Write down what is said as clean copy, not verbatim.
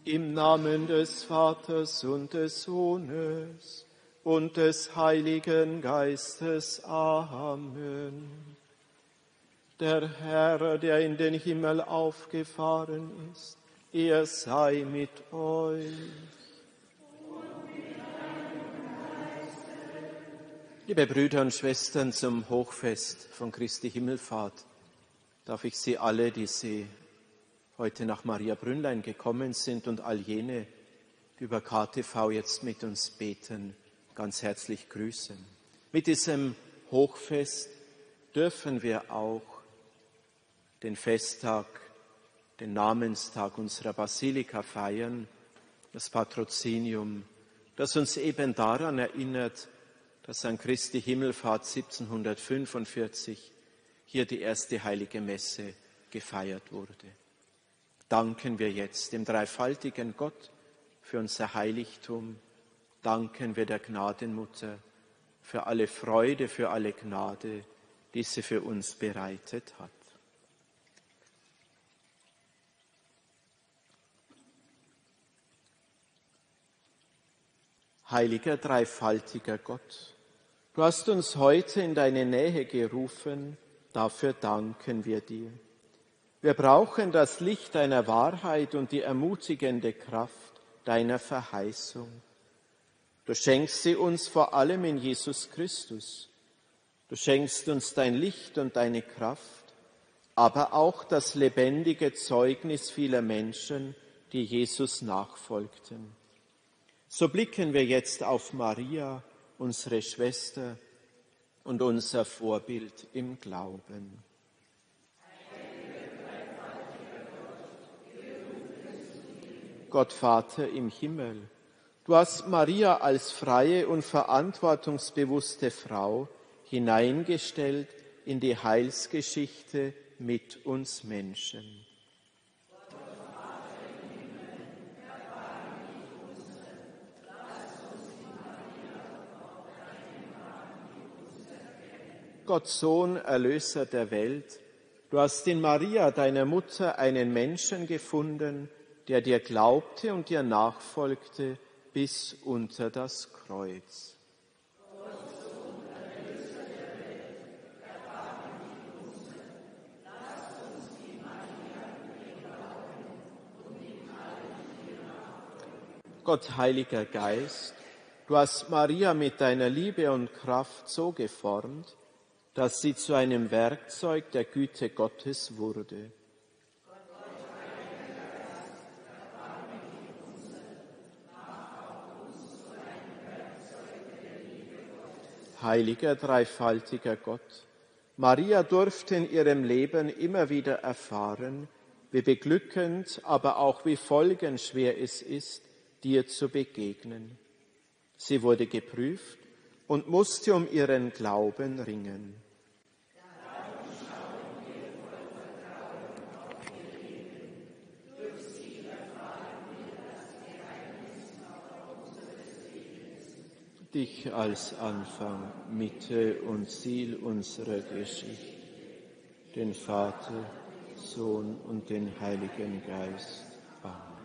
Im Namen des Vaters und des Sohnes und des Heiligen Geistes. Amen. Der Herr, der in den Himmel aufgefahren ist, er sei mit euch. Liebe Brüder und Schwestern, zum Hochfest von Christi Himmelfahrt darf ich Sie alle, die Sie heute nach Maria Brünnlein gekommen sind und all jene, die über KTV jetzt mit uns beten, ganz herzlich grüßen. Mit diesem Hochfest dürfen wir auch den Festtag, den Namenstag unserer Basilika feiern, das Patrozinium, das uns eben daran erinnert, dass an Christi Himmelfahrt 1745 hier die erste heilige Messe gefeiert wurde. Danken wir jetzt dem dreifaltigen Gott für unser Heiligtum. Danken wir der Gnadenmutter für alle Freude, für alle Gnade, die sie für uns bereitet hat. Heiliger, dreifaltiger Gott, du hast uns heute in deine Nähe gerufen, dafür danken wir dir. Wir brauchen das Licht deiner Wahrheit und die ermutigende Kraft deiner Verheißung. Du schenkst sie uns vor allem in Jesus Christus. Du schenkst uns dein Licht und deine Kraft, aber auch das lebendige Zeugnis vieler Menschen, die Jesus nachfolgten. So blicken wir jetzt auf Maria, unsere Schwester und unser Vorbild im Glauben. Gott Vater im Himmel, du hast Maria als freie und verantwortungsbewusste Frau hineingestellt in die Heilsgeschichte mit uns Menschen. Gott Sohn, Erlöser der Welt, du hast in Maria, deiner Mutter, einen Menschen gefunden, der dir glaubte und dir nachfolgte bis unter das Kreuz. Gott, Heiliger Geist, du hast Maria mit deiner Liebe und Kraft so geformt, dass sie zu einem Werkzeug der Güte Gottes wurde. Heiliger, dreifaltiger Gott, Maria durfte in ihrem Leben immer wieder erfahren, wie beglückend, aber auch wie folgenschwer es ist, dir zu begegnen. Sie wurde geprüft und musste um ihren Glauben ringen. Dich als Anfang, Mitte und Ziel unserer Geschichte, den Vater, Sohn und den Heiligen Geist,